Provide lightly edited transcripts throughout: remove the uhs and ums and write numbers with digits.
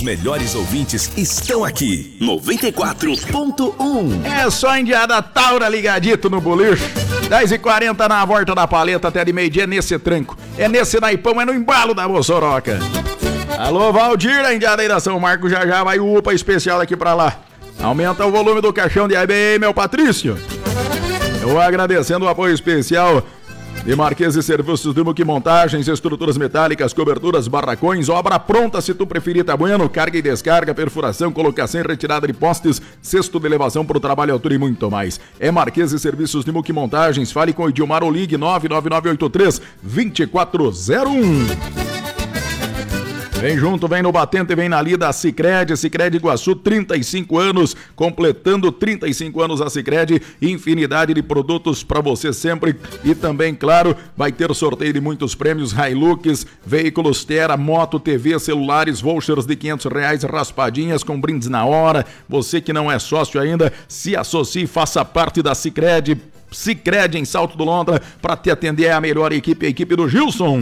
melhores ouvintes estão aqui. 94.1. É só indiada Taura ligadito no boliche. 10h40 na volta da paleta até de meio-dia nesse tranco. É nesse naipão, é no embalo da Moçoroca. Alô, Valdir, a indiada aí da São Marcos, já vai o UPA especial aqui pra lá. Aumenta o volume do caixão de aí, meu Patrício. Eu agradecendo o apoio especial de Marquês e Serviços de Montagens, estruturas metálicas, coberturas, barracões, obra pronta se tu preferir, tá bueno, carga e descarga, perfuração, colocação e retirada de postes, cesto de elevação para o trabalho altura e muito mais. É Marquês e Serviços de Montagens, fale com o Edilmar ou ligue 99983-2401. Vem junto, vem no batente, vem na lida, a Sicredi Iguaçu, 35 anos, completando 35 anos a Sicredi, infinidade de produtos para você sempre e também, claro, vai ter sorteio de muitos prêmios, Hilux, veículos Terra, moto, TV, celulares, vouchers de R$500, raspadinhas com brindes na hora. Você que não é sócio ainda, se associe e faça parte da Sicredi em Salto do Londra, para te atender é a melhor equipe, a equipe do Gilson.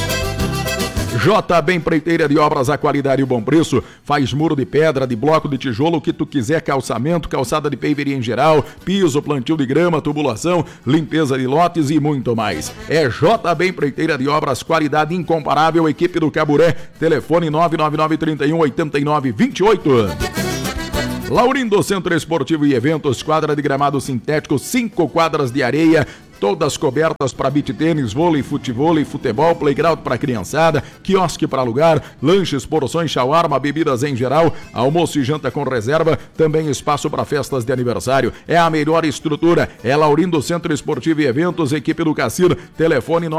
JB Empreiteira de Obras, a qualidade e o bom preço. Faz muro de pedra, de bloco, de tijolo, o que tu quiser, calçamento, calçada de paveria em geral, piso, plantio de grama, tubulação, limpeza de lotes e muito mais. É JB Empreiteira de Obras, qualidade incomparável, equipe do Caburé. Telefone 99931-8928. Laurindo Centro Esportivo e Eventos, quadra de gramado sintético, 5 quadras de areia, todas cobertas para beach tênis, vôlei, futevôlei, futebol, playground para criançada, quiosque para alugar, lanches, porções, shawarma, bebidas em geral, almoço e janta com reserva, também espaço para festas de aniversário. É a melhor estrutura, é Laurindo Centro Esportivo e Eventos, equipe do Cassir, telefone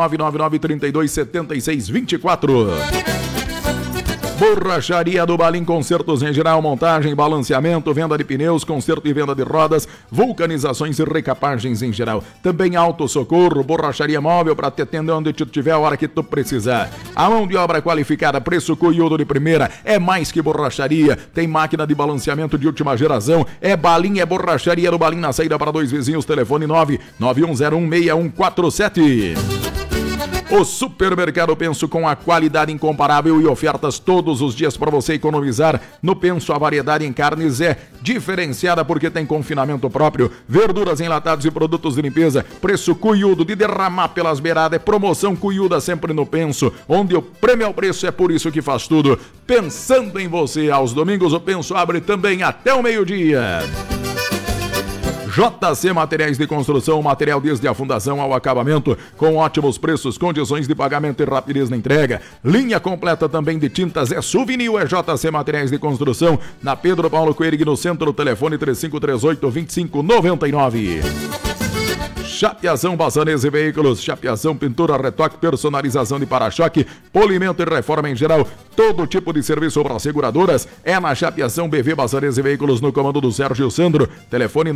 999-3276-24. Borracharia do Balim, consertos em geral, montagem, balanceamento, venda de pneus, conserto e venda de rodas, vulcanizações e recapagens em geral. Também autossocorro, borracharia móvel para te atender onde tu tiver a hora que tu precisar. A mão de obra qualificada, preço cuiudo de primeira, é mais que borracharia. Tem máquina de balanceamento de última geração. É Balim, é borracharia do Balim na saída para dois vizinhos, telefone 991016147. O Supermercado Penso, com a qualidade incomparável e ofertas todos os dias para você economizar. No Penso, a variedade em carnes é diferenciada porque tem confinamento próprio. Verduras enlatados e produtos de limpeza. Preço cuiudo de derramar pelas beiradas. É promoção cuiuda sempre no Penso, onde o prêmio ao preço é por isso que faz tudo. Pensando em você, aos domingos o Penso abre também até o meio-dia. JC Materiais de Construção, material desde a fundação ao acabamento, com ótimos preços, condições de pagamento e rapidez na entrega. Linha completa também de tintas, é Souvenir, é JC Materiais de Construção, na Pedro Paulo Coelho, no centro, telefone 3538-2599. Chapeação Bassanese e Veículos, chapeação, pintura, retoque, personalização de para-choque, polimento e reforma em geral, todo tipo de serviço para seguradoras é na Chapeação BV Bassanese e Veículos, no comando do Sérgio Sandro, telefone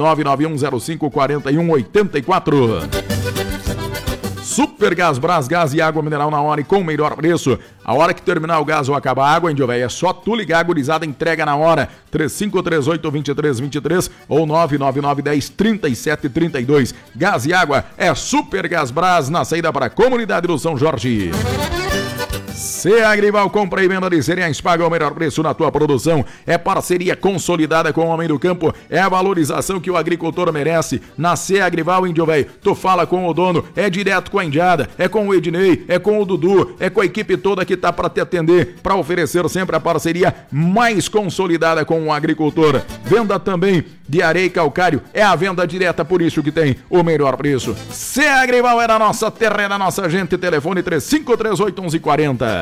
991054184. Super Gás Brás, gás e água mineral na hora e com o melhor preço. A hora que terminar o gás ou acabar a água, Índio Véio, é só tu ligar, a gurizada entrega na hora. 3538-2323 ou 99910-3732. Gás e água é Super Gás Brás, na saída para a comunidade do São Jorge. Agrival, compra e venda de cereais, paga o melhor preço na tua produção. É parceria consolidada com o homem do campo. É a valorização que o agricultor merece. Na Agrival, Índio Véio, tu fala com o dono, é direto com a indiada, é com o Ednei, é com o Dudu, é com a equipe toda que tá para te atender, para oferecer sempre a parceria mais consolidada com o agricultor. Venda também de areia e calcário, é a venda direta, por isso que tem o melhor preço. Agrival é da nossa terra, é da nossa gente, telefone 3538-1140.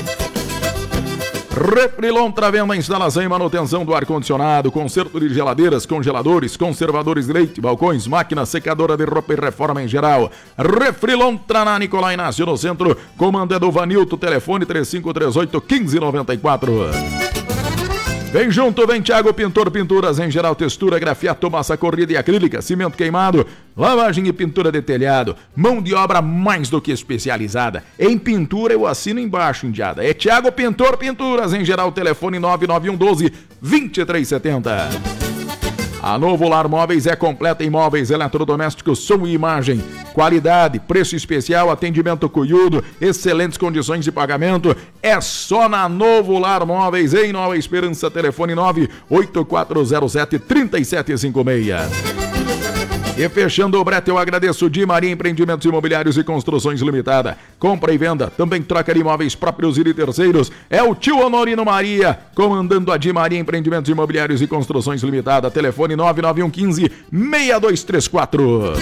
Refrilontra, venda, instalação e manutenção do ar-condicionado, conserto de geladeiras, congeladores, conservadores de leite, balcões, máquina secadora de roupa e reforma em geral. Refrilontra na Nicolai Inácio, no centro, comando é do Vanilto, telefone 3538-1594. Vem junto, vem Thiago Pintor, pinturas em geral, textura, grafiato, massa corrida e acrílica, cimento queimado, lavagem e pintura de telhado, mão de obra mais do que especializada. Em pintura eu assino embaixo, indiada. É Thiago Pintor, pinturas em geral, telefone 99112-2370. A Novo Lar Móveis é completa em móveis, eletrodomésticos, som e imagem. Qualidade, preço especial, atendimento cuiudo, excelentes condições de pagamento. É só na Novo Lar Móveis, em Nova Esperança. Telefone 98407-3756. E fechando o brete, eu agradeço Di Maria Empreendimentos Imobiliários e Construções Limitada. Compra e venda, também troca de imóveis próprios e de terceiros. É o tio Honorino Maria, comandando a Di Maria Empreendimentos Imobiliários e Construções Limitada. Telefone 99115-6234.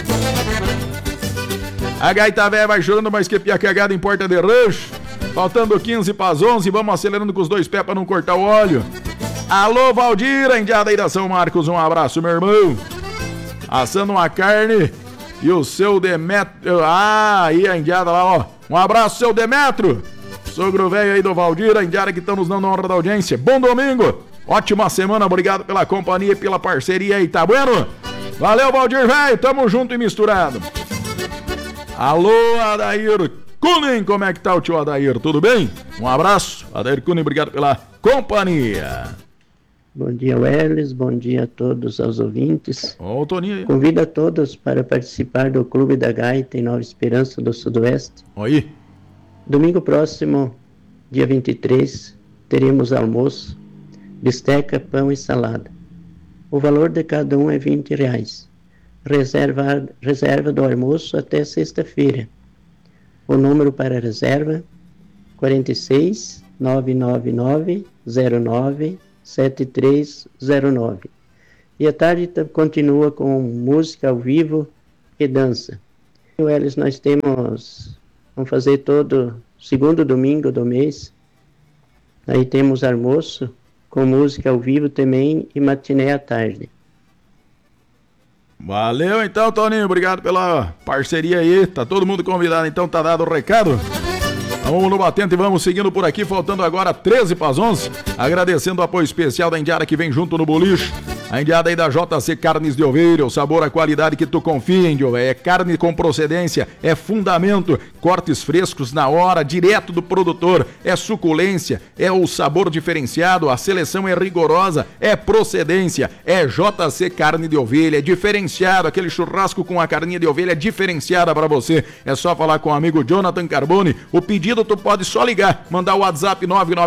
A gaita véia vai chorando, mas que pia cagada em porta de rancho. Faltando 15 para as 11, vamos acelerando com os dois pés para não cortar o óleo. Alô, Valdir, a Indiada aí da São Marcos, um abraço, meu irmão. Assando uma carne e o seu Demetrio. Ah, aí a indiada lá, ó. Um abraço, seu Demetrio. Sogro velho aí do Valdir, a indiada que estão nos dando a honra da audiência. Bom domingo, ótima semana, obrigado pela companhia e pela parceria aí, tá bueno? Valeu, Valdir velho, tamo junto e misturado. Alô, Adair Kunin, como é que tá o tio Adair? Tudo bem? Um abraço, Adair Kunin, obrigado pela companhia. Bom dia, Welles. Bom dia a todos os ouvintes. Ó, o Toninho aí. Convido a todos para participar do Clube da Gaita em Nova Esperança do Sudoeste. Oi. Domingo próximo, dia 23, teremos almoço, bisteca, pão e salada. O valor de cada um é R$20. Reserva do almoço até sexta-feira. O número para reserva 46 999 09 7309. E a tarde continua com música ao vivo e dança. Eles nós vamos fazer todo segundo domingo do mês. Aí temos almoço com música ao vivo também e matiné à tarde. Valeu então, Toninho, obrigado pela parceria aí. Tá todo mundo convidado, então tá dado o recado. Vamos no batente e vamos seguindo por aqui, faltando agora 13 para as 11. Agradecendo o apoio especial da indiada que vem junto no boliche. A indiada aí da JC Carnes de Ovelha, o sabor, a qualidade que tu confia, Índio. É carne com procedência, é fundamento, cortes frescos na hora, direto do produtor. É suculência, é o sabor diferenciado, a seleção é rigorosa, é procedência. É JC Carne de Ovelha, é diferenciado, aquele churrasco com a carninha de ovelha diferenciada para você. É só falar com o amigo Jonathan Carboni. O pedido tu pode só ligar, mandar o WhatsApp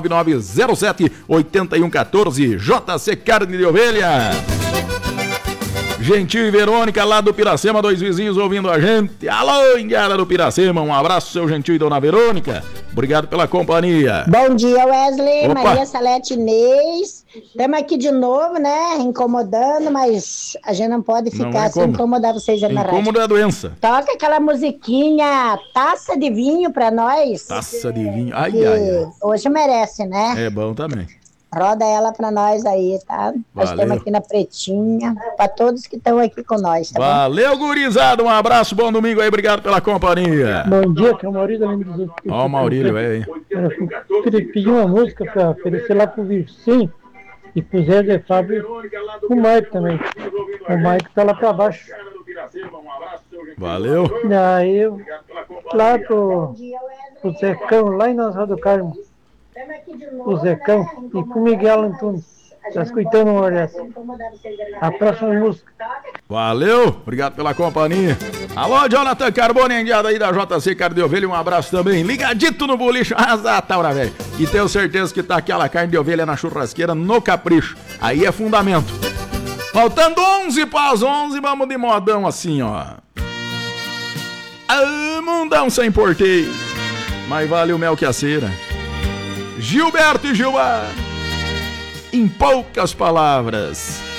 99907-8114, JC Carne de Ovelha. Gentil e Verônica lá do Piracema, dois vizinhos ouvindo a gente. Alô, indiada do Piracema, um abraço, seu Gentil e dona Verônica. Obrigado pela companhia. Bom dia, Wesley. Opa. Maria Salete Inês. Estamos aqui de novo, né? Incomodando, mas a gente não pode ficar sem incomodar vocês aí na rádio. Incômodo é a doença. Toca aquela musiquinha Taça de Vinho pra nós. Taça de vinho. Ai, ai, ai. Hoje merece, né? É bom também. Roda ela pra nós aí, tá? Nós estamos aqui na Pretinha, pra todos que estão aqui com nós, tá? Valeu, gurizada, um abraço, bom domingo aí, obrigado pela companhia. Bom dia, que é o Maurílio além dos outros. Ó, o Maurílio, é. Eu pedi uma música pra oferecer lá pro Virsim e pro Zé de Fábio e pro Maico também. O Maico tá lá pra baixo. Valeu. Daí eu, lá pro Zecão, lá em Nossa do Carmo. O Zecão e pro Miguel Antunes. Tá escutando uma hora dessa. A próxima música. Valeu, obrigado pela companhia. Alô, Jonathan Carboni, enviado aí da JC Carne de Ovelha, um abraço também. Ligadito no boliche, Taura, velho. E tenho certeza que tá aquela carne de ovelha na churrasqueira no capricho. Aí é fundamento. Faltando 11 para as 11, vamos de modão assim, ó. Ah, mundão sem porteio. Mas vale o mel que a cera. Gilberto e Gilmar, em poucas palavras,